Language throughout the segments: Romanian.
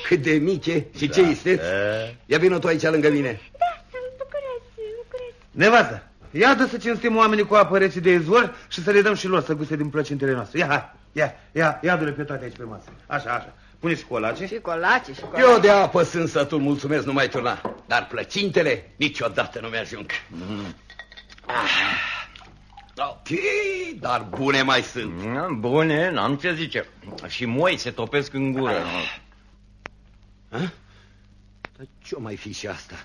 Cât de mic e și ce isteț. Ia vină tu aici lângă mine. Da, bucurați. Nevastă, ia să cinstim oamenii cu apă rece de izvor și să le dăm și lor să guste din plăcintele noastre. Ia du-le pe toate aici pe masă. Așa. Pune și colace. Și colace. Eu de apă sunt sătul, mulțumesc, nu mai turna. Dar plăcintele niciodată nu mi-ajung. Ok, dar bune mai sunt. Bune, n-am ce zice. Și moi se topesc în gură. Dar ce-o mai fi și asta?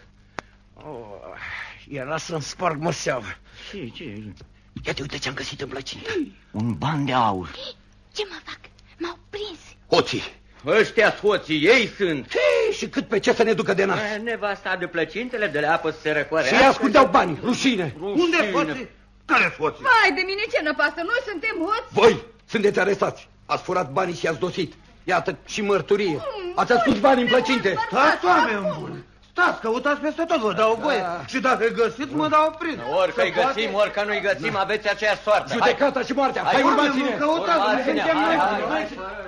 Era să-mi sparg măseaua. Ce? Ia te uite ce-am găsit în plăcintă. Un ban de aur. Ce mă fac? M-au prins. Hoții. Ăștia hoții, ei sunt. Și cât pe ce să ne ducă de nas? Nevasta de plăcintele, de la apă să se răcoare. Și ascundeau bani, rușine. Unde hoții? Care hoții? Vai de mine, ce năpasă, noi suntem hoți. Voi sunteți arestați. Ați furat banii și ați dosit. Iată și mărturie. Ați ascuns bani în plăcinte. Stați, oameni buni. Stați, căutați peste tot, vă dau voie. Și dacă îi mă dau prins. Orică îi găsim, orică nu-i găsim, aveți aceeași soartă. Judecata și moartea. Hai, urmați-ne. Căutați, suntem noi.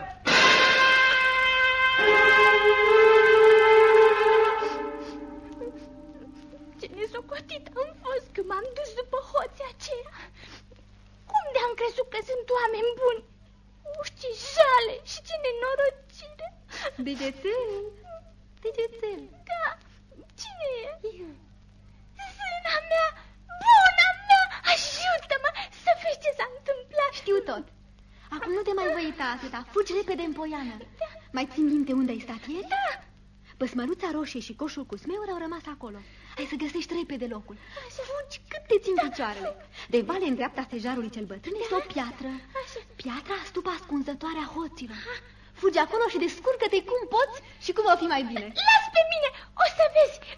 Ce nesocotit am fost că m-am dus după hoții aceia. Cum de-am crezut că sunt oameni buni? Ce jale și ce nenorocire. Degețel. Da, cine e? Zâna mea, buna mea, ajută-mă să vezi ce s-a întâmplat. Știu tot. Acum nu te mai voi uita atâta. Fugi repede în poiană. Mai țin minte unde ai stat ieri? Da. Păsmăruța roșie și coșul cu smeuri au rămas acolo. Hai să găsești repede locul. Fugi cât te țin picioarele. De vale în dreapta stejarului cel bătrân este o piatră. Piatra stupa ascunzătoare a hoților. Fugi acolo și descurcă-te cum poți și cum va fi mai bine. Las pe mine, o să vezi.